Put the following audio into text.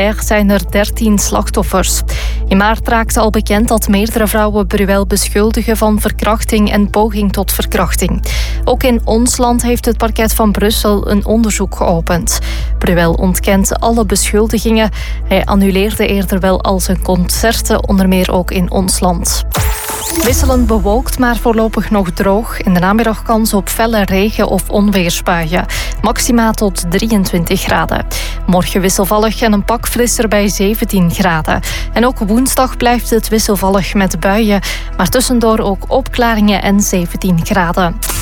Er zijn er 13 slachtoffers. In maart raakte al bekend dat meerdere vrouwen Bruel beschuldigen van verkrachting en poging tot verkrachting. Ook in ons land heeft het parket van Brussel een onderzoek geopend. Bruel ontkent alle beschuldigingen. Hij annuleerde eerder wel al zijn concerten, onder meer ook in ons land. Wisselend bewolkt, maar voorlopig nog droog. In de namiddag kans op felle regen- of onweersbuien. Maxima tot 23 graden. Morgen wisselvallig en een pak frisser bij 17 graden. En ook woensdag blijft het wisselvallig met buien. Maar tussendoor ook opklaringen en 17 graden.